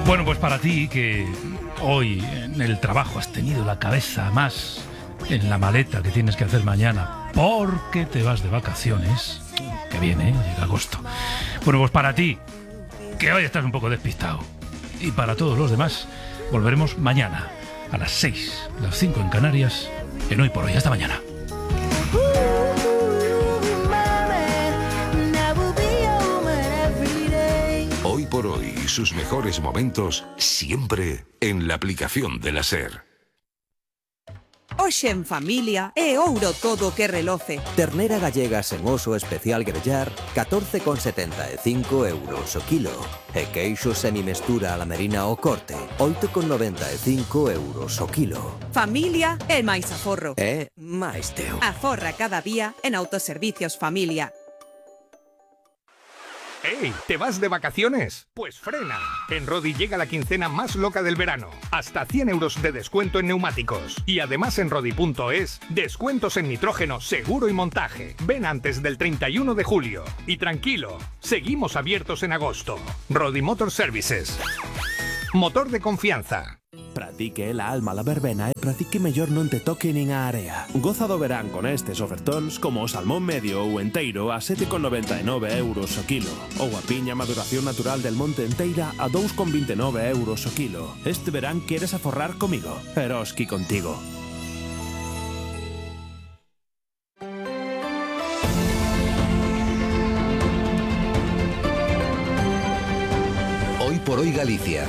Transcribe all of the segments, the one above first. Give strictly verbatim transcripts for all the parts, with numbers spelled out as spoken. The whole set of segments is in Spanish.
Bueno, pues para ti que hoy en el trabajo has tenido la cabeza más en la maleta que tienes que hacer mañana porque te vas de vacaciones, que viene, ¿eh? Llega agosto. Bueno, pues para ti que hoy estás un poco despistado, y para todos los demás volveremos mañana a las seis, las cinco en Canarias, en Hoy por Hoy. Hasta mañana. Hoy por Hoy, sus mejores momentos siempre en la aplicación de la SER. Hoxe en familia é ouro todo o que reloce. Ternera gallega sen oso especial grellar, catorce con setenta e cinco euros o kilo. E queixo semimestura a la merina o corte, oito con noventa e cinco euros o kilo. Familia é máis aforro. É máis teu. Aforra cada día en Autoservicios Familia. ¡Ey! ¿Te vas de vacaciones? Pues frena. En Rodi llega la quincena más loca del verano. Hasta cien euros de descuento en neumáticos. Y además en Rodi punto es, descuentos en nitrógeno, seguro y montaje. Ven antes del treinta y uno de julio. Y tranquilo, seguimos abiertos en agosto. Rodi Motor Services. Motor de confianza. Pratique la alma la verbena e pratique mellor non te toque nin a area. Goza do verán con estes ofertóns como o salmón medio ou enteiro a sete con noventa e nove euros o kilo ou a piña maduración natural del monte enteira a dous con vinte e nove euros o kilo. Este verán queres aforrar comigo, Eroski contigo. Hoy por Hoy Galicia.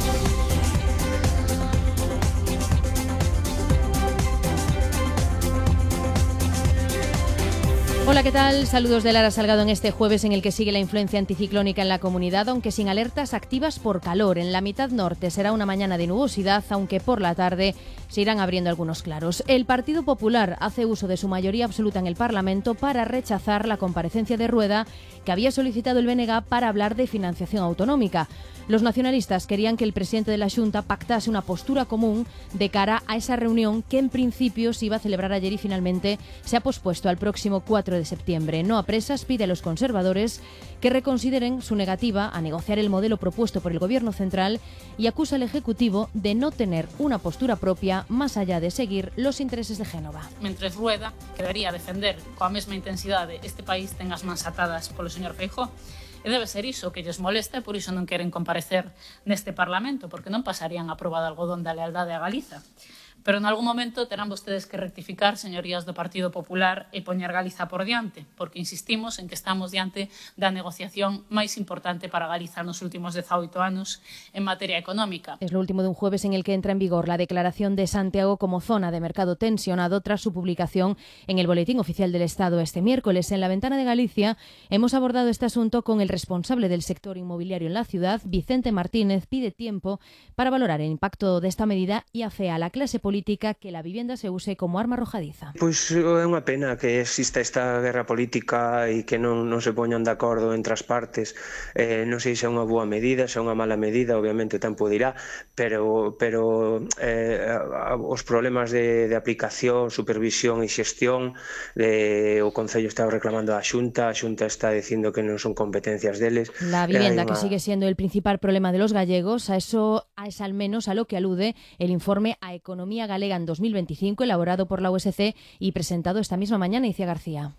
Hola, ¿qué tal? Saludos de Lara Salgado en este jueves en el que sigue la influencia anticiclónica en la comunidad, aunque sin alertas activas por calor. En la mitad norte será una mañana de nubosidad, aunque por la tarde se irán abriendo algunos claros. El Partido Popular hace uso de su mayoría absoluta en el Parlamento para rechazar la comparecencia de Rueda que había solicitado el B N G para hablar de financiación autonómica. Los nacionalistas querían que el presidente de la Xunta pactase una postura común de cara a esa reunión que en principio se iba a celebrar ayer y finalmente se ha pospuesto al próximo cuatro de septiembre. No a presas pide a los conservadores que reconsideren su negativa a negociar el modelo propuesto por el Gobierno central y acusa al Ejecutivo de no tener una postura propia más allá de seguir los intereses de Génova. Mentres Rueda quedaría defender coa mesma intensidade este país ten as mans atadas polo señor Feijóo. E debe ser iso que lles molesta e por iso non queren comparecer neste Parlamento, porque non pasarían a proba de algodón da lealdade a Galiza. Pero en algún momento terán vostedes que rectificar, señorías do Partido Popular, e poñer Galiza por diante, porque insistimos en que estamos diante da negociación máis importante para Galiza nos últimos dezaoito anos en materia económica. Es lo último de un jueves en el que entra en vigor la declaración de Santiago como zona de mercado tensionado tras su publicación en el Boletín Oficial del Estado este miércoles. En la Ventana de Galicia hemos abordado este asunto con el responsable del sector inmobiliario en la ciudad, Vicente Martínez. Pide tiempo para valorar el impacto de esta medida y afea a la clase política política que la vivienda se use como arma arrojadiza. Pois é unha pena que exista esta guerra política e que non, non se poñan de acordo entre as partes. Eh, non sei se é unha boa medida, se é unha mala medida, obviamente o tempo dirá, pero, pero eh, os problemas de, de aplicación, supervisión e xestión, de, o Concello está reclamando a Xunta, a Xunta está dicindo que non son competencias deles. La vivienda, una... que sigue siendo el principal problema de los gallegos, a eso es al menos a lo que alude el informe a Economía Galega en dos mil veinticinco, elaborado por la U S C y presentado esta misma mañana. Icía García.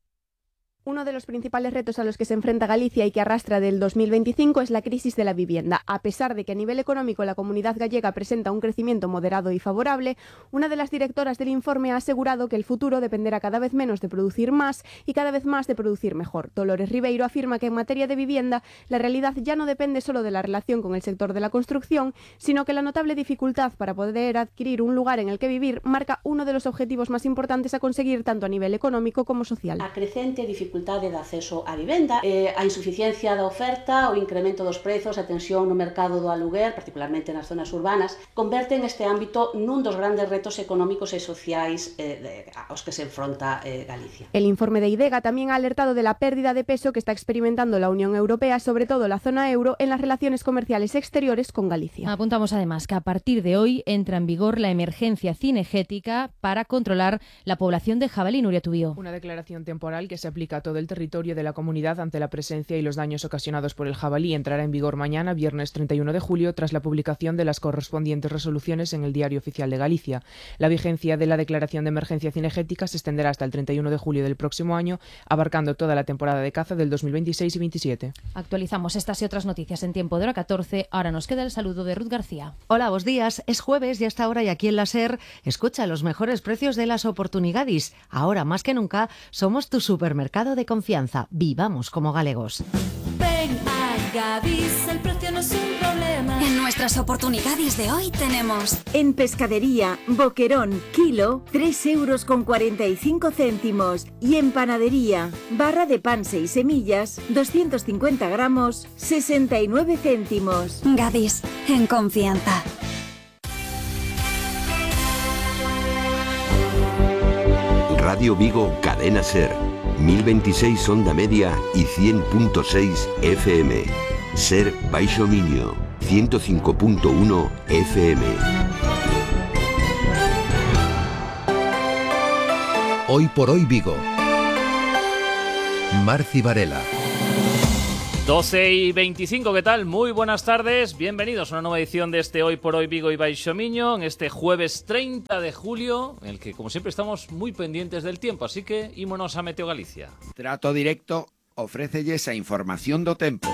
Uno de los principales retos a los que se enfrenta Galicia y que arrastra del dos mil veinticinco es la crisis de la vivienda. A pesar de que a nivel económico la comunidad gallega presenta un crecimiento moderado y favorable, una de las directoras del informe ha asegurado que el futuro dependerá cada vez menos de producir más y cada vez más de producir mejor. Dolores Ribeiro afirma que en materia de vivienda la realidad ya no depende solo de la relación con el sector de la construcción, sino que la notable dificultad para poder adquirir un lugar en el que vivir marca uno de los objetivos más importantes a conseguir tanto a nivel económico como social. A crecente dificultad de acceso á vivenda, eh, a insuficiencia da oferta, o incremento dos prezos, a tensión no mercado do aluguer, particularmente nas zonas urbanas, converten este ámbito nun dos grandes retos económicos e sociais eh, de, aos que se enfronta eh, Galicia. El informe de IDEGA también ha alertado de la pérdida de peso que está experimentando la Unión Europea, sobre todo la zona euro, en las relaciones comerciales exteriores con Galicia. Apuntamos además que a partir de hoy entra en vigor la emergencia cinegética para controlar la población de jabalí. Nuria Tubío. Una declaración temporal que se aplica a todo el territorio de la comunidad ante la presencia y los daños ocasionados por el jabalí entrará en vigor mañana, viernes treinta y uno de julio, tras la publicación de las correspondientes resoluciones en el Diario Oficial de Galicia. La vigencia de la declaración de emergencia cinegética se extenderá hasta el treinta y uno de julio del próximo año, abarcando toda la temporada de caza del dos mil veintiséis y veintisiete. Actualizamos estas y otras noticias en tiempo de hora catorce. Ahora nos queda el saludo de Ruth García. Hola, buenos días. Es jueves y hasta ahora y aquí en la SER escucha los mejores precios de las oportunidades. Ahora más que nunca somos tu supermercado de confianza. Vivamos como galegos. Ven a Gadis, el precio no es un problema. En nuestras oportunidades de hoy tenemos... En pescadería, boquerón, kilo, tres euros con cuarenta y cinco céntimos. Y en panadería, barra de pan seis semillas, doscientos cincuenta gramos, sesenta y nueve céntimos. Gadis, en confianza. Radio Vigo, Cadena SER, mil veintiséis onda media y cien punto seis F M. SER Baixo Miño, ciento cinco punto uno F M. Hoy por hoy Vigo. Marci Varela. doce y veinticinco, ¿qué tal? Muy buenas tardes, bienvenidos a una nueva edición de este Hoy por Hoy Vigo y Baixo Miño, en este jueves treinta de julio, en el que como siempre estamos muy pendientes del tiempo, así que ímonos a Meteo Galicia. Trato Directo ofrécelles a información do tempo.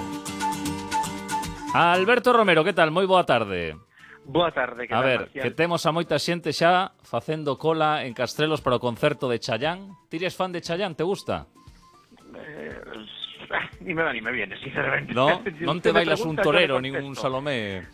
Alberto Romero, ¿qué tal? Moi boa tarde. Boa tarde, que A tal, ver, Marcial? que temos a moita xente xa facendo cola en Castrelos para o concerto de Chayanne. Ti eres fan de Chayanne, te gusta? Eh, ni me va ni me viene, sinceramente. No, Si non usted te me bailas un pregunta, yo torero, le nin un contesto. Salomé.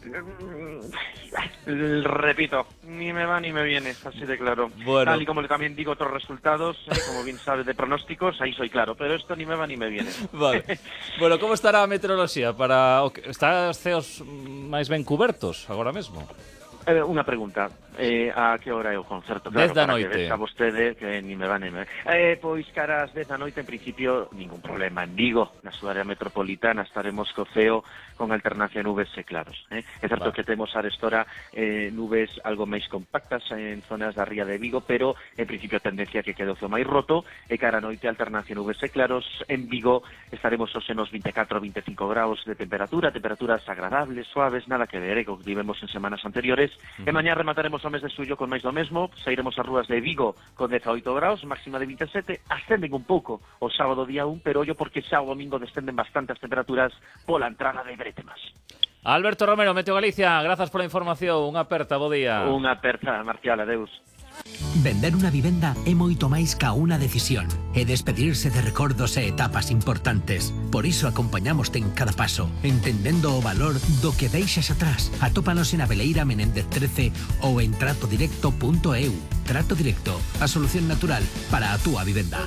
Mm, Repito, ni me va ni me viene, así de claro. Bueno. Tal y como le también digo otros resultados, eh, como bien sabe de pronósticos, ahí soy claro, pero esto ni me va ni me viene. Vale. Bueno, como estará a meteoroloxía para o que está os ceos máis ben cubertos agora mesmo? Eh, unha pregunta, eh, a que hora é o concerto? Dez da para noite. que vexa vostede que ni me va ni me... Eh, pois caras dez da noite, en principio, ningún problema. En Vigo, na súa área metropolitana, estaremos co ceo con alternancia nubes e claros. Eh? É certo Vale. que temos arestora eh, nubes algo máis compactas en zonas da ría de Vigo, pero en principio a tendencia que quede o ceo máis roto, e cara a noite alternancia nubes e claros. En Vigo estaremos os enos vinte e catro a vinte e cinco graus de temperatura, temperaturas agradables, suaves, nada que ver, eh, como vivemos en semanas anteriores. E mañá remataremos o mes de xullo con máis do mesmo, sairemos ás rúas de Vigo con dezaoito graus, máxima de vinte e sete, ascenden un pouco o sábado día un, pero ollo porque xa o domingo descenden bastante as temperaturas pola entrada de Bretemas. Alberto Romero, Meteo Galicia, grazas pola información, unha aperta, bo día. Unha aperta, Marcial, adeus. Vender unha vivenda é moito máis ca unha decisión. É despedirse de recordos e etapas importantes. Por iso acompañamoste en cada paso, entendendo o valor do que deixas atrás. Atópanos en Abeleira Menéndez trece ou en trato directo punto e u. Trato Directo, a solución natural para a túa vivenda.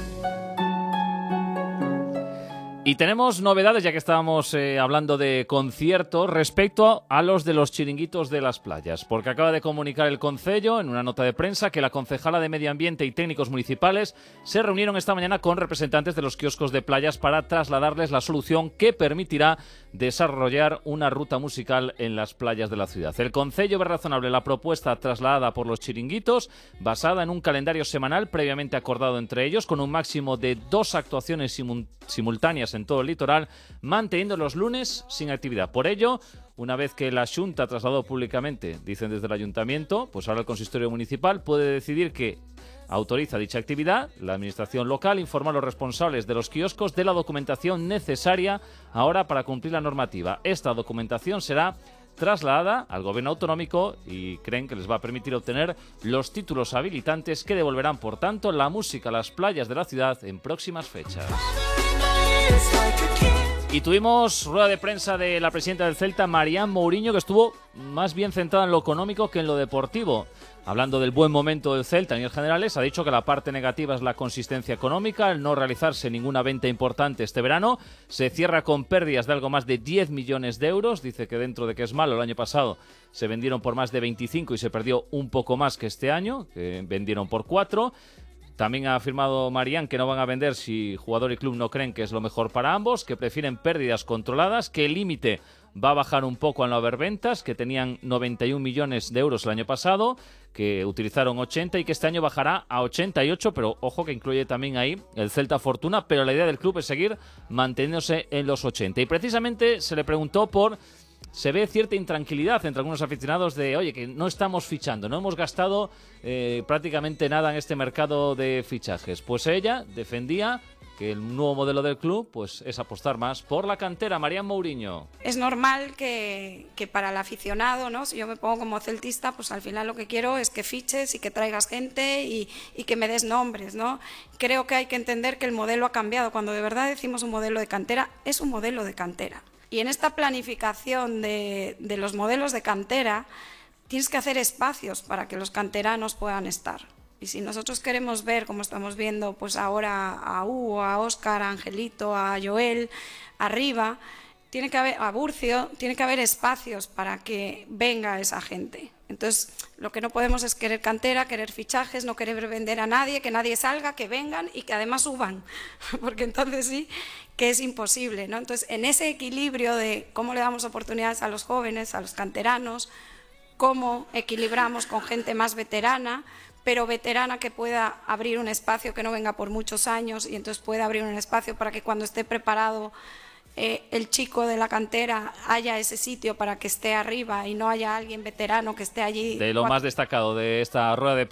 Y tenemos novedades, ya que estábamos eh, hablando de conciertos, respecto a los de los chiringuitos de las playas, porque acaba de comunicar el Concello en una nota de prensa que la concejala de Medio Ambiente y técnicos municipales se reunieron esta mañana con representantes de los kioscos de playas para trasladarles la solución que permitirá desarrollar una ruta musical en las playas de la ciudad. El Concello ve razonable la propuesta trasladada por los chiringuitos, basada en un calendario semanal previamente acordado entre ellos, con un máximo de dos actuaciones simu- simultáneas en todo el litoral, manteniendo los lunes sin actividad. Por ello, una vez que la Xunta trasladó públicamente, dicen desde el Ayuntamiento, pues ahora el Consistorio Municipal puede decidir que autoriza dicha actividad. La Administración local informa a los responsables de los kioscos de la documentación necesaria ahora para cumplir la normativa. Esta documentación será trasladada al Gobierno autonómico y creen que les va a permitir obtener los títulos habilitantes que devolverán, por tanto, la música a las playas de la ciudad en próximas fechas. Y tuvimos rueda de prensa de la presidenta del Celta, Marián Mourinho, que estuvo más bien centrada en lo económico que en lo deportivo. Hablando del buen momento del Celta en líneas generales, ha dicho que la parte negativa es la consistencia económica, el no realizarse ninguna venta importante este verano. Se cierra con pérdidas de algo más de diez millones de euros. Dice que dentro de que es malo, el año pasado se vendieron por más de veinticinco y se perdió un poco más que este año, que vendieron por cuatro. También ha afirmado Marián que no van a vender si jugador y club no creen que es lo mejor para ambos, que prefieren pérdidas controladas, que el límite va a bajar un poco en las overventas, que tenían noventa y un millones de euros el año pasado, que utilizaron ochenta y que este año bajará a ochenta y ocho, pero ojo que incluye también ahí el Celta Fortuna, pero la idea del club es seguir manteniéndose en los ochenta. Y precisamente se le preguntó por... Se ve cierta intranquilidad entre algunos aficionados de, oye, que no estamos fichando, no hemos gastado eh, prácticamente nada en este mercado de fichajes. Pues ella defendía que el nuevo modelo del club pues es apostar más por la cantera. Marian Mourinho. Es normal que, que para el aficionado, ¿no? Si yo me pongo como celtista, pues al final lo que quiero es que fiches y que traigas gente y, y que me des nombres, ¿no? Creo que hay que entender que el modelo ha cambiado. Cuando de verdad decimos un modelo de cantera, es un modelo de cantera. Y en esta planificación de, de los modelos de cantera, tienes que hacer espacios para que los canteranos puedan estar. Y si nosotros queremos ver, como estamos viendo pues ahora a Hugo, a Óscar, a Angelito, a Joel, arriba, tiene que haber, a Burcio, tiene que haber espacios para que venga esa gente. Entonces, lo que no podemos es querer cantera, querer fichajes, no querer vender a nadie, que nadie salga, que vengan y que además suban, porque entonces sí que es imposible, ¿no? Entonces, en ese equilibrio de cómo le damos oportunidades a los jóvenes, a los canteranos, cómo equilibramos con gente más veterana, pero veterana que pueda abrir un espacio, que no venga por muchos años y entonces pueda abrir un espacio para que cuando esté preparado Eh, el chico de la cantera haya ese sitio para que esté arriba y no haya alguien veterano que esté allí. De lo más destacado de esta rueda de